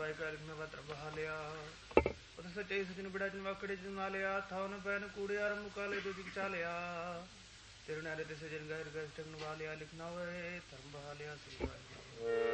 ਪਾਏ ਪੈਰ ਮੈਂ ਵਤਰ ਬਹਾ ਲਿਆ ਉਹ ਸੱਚੇ ਸਜਨ ਬੜਾ ਜਨ ਵਾਕੜੇ ਜਨਾ ਲਿਆ ਥਾਉ ਨ ਪੈਨ ਕੂੜੇ ਆਰ ਮੁਕਾਲੇ ਦੋ ਜਿਕ ਚਾ ਲਿਆ ਤੇਰੇ ਨਾਰੇ ਤੇ ਸਜਨ ਗੈਰ ਗੈਰ ਟੰਗ ਵਾ ਲਿਆ ਲਿਖਣਾ ਹੋਏ ਧਰਮ ਬਹਾ ਲਿਆ ਸ੍ਰੀ ਵਾਹਿਗੁਰੂ।